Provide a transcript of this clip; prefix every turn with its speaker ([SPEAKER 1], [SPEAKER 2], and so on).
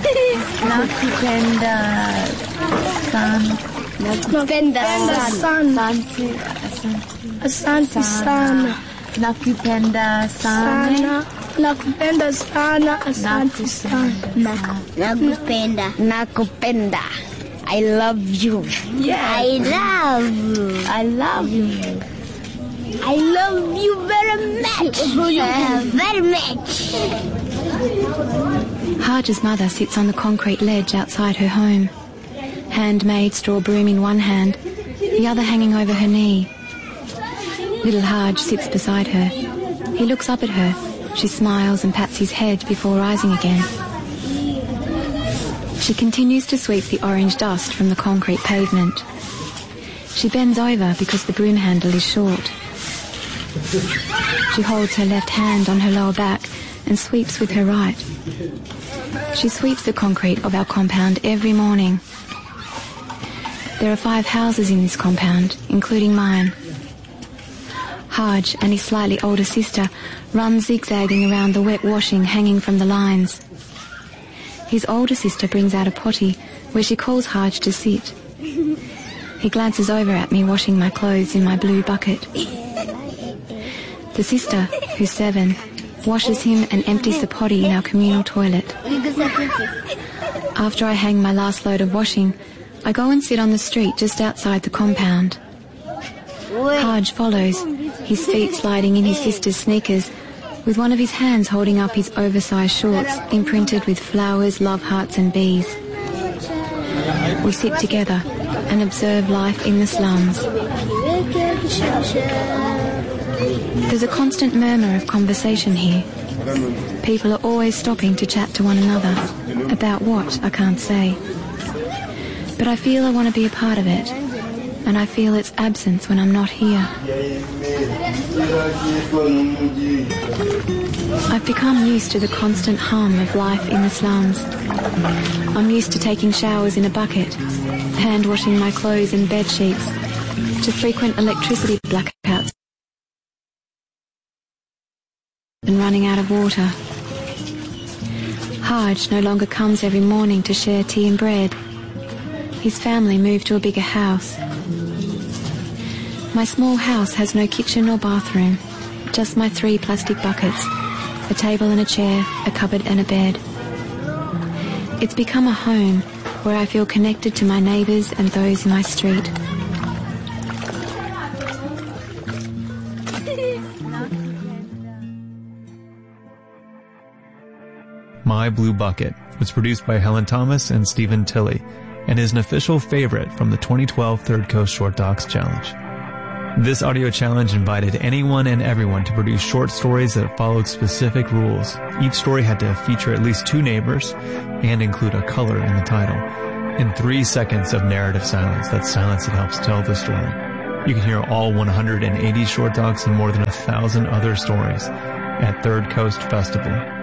[SPEAKER 1] Nakupenda sana.
[SPEAKER 2] Nakupenda sana. Asante sana.
[SPEAKER 1] Nakupenda sana.
[SPEAKER 2] Nakupenda sana. Asante sana.
[SPEAKER 3] Nakupenda. I love you.
[SPEAKER 1] Yeah.
[SPEAKER 3] I love you.
[SPEAKER 1] I love you.
[SPEAKER 3] I love you very much. Very much.
[SPEAKER 4] Haj's mother sits on the concrete ledge outside her home. Handmade straw broom in one hand, the other hanging over her knee. Little Haj sits beside her. He looks up at her. She smiles and pats his head before rising again. She continues to sweep the orange dust from the concrete pavement. She bends over because the broom handle is short. She holds her left hand on her lower back and sweeps with her right. She sweeps the concrete of our compound every morning. There are 5 houses in this compound, including mine. Haj and his slightly older sister run zigzagging around the wet washing hanging from the lines. His older sister brings out a potty where she calls Haj to sit. He glances over at me washing my clothes in my blue bucket. The sister, who's 7, washes him and empties the potty in our communal toilet. After I hang my last load of washing, I go and sit on the street just outside the compound. Haj follows, his feet sliding in his sister's sneakers, with one of his hands holding up his oversized shorts imprinted with flowers, love hearts and bees. We sit together and observe life in the slums. There's a constant murmur of conversation here. People are always stopping to chat to one another. About what, I can't say. But I feel I want to be a part of it, and I feel its absence when I'm not here. I've become used to the constant hum of life in the slums. I'm used to taking showers in a bucket, hand washing my clothes and bed sheets, to frequent electricity blackouts and running out of water. Haj no longer comes every morning to share tea and bread. His family moved to a bigger house. My small house has no kitchen or bathroom, just my 3 plastic buckets, a table and a chair, a cupboard and a bed. It's become a home where I feel connected to my neighbours and those in my street.
[SPEAKER 5] My Blue Bucket was produced by Helen Thomas and Stephen Tilley and is an official favorite from the 2012 Third Coast Short Docs Challenge. This audio challenge invited anyone and everyone to produce short stories that followed specific rules. Each story had to feature at least 2 neighbors and include a color in the title. In 3 seconds of narrative silence, that's silence that helps tell the story. You can hear all 180 short docs and more than 1,000 other stories at Third Coast Festival.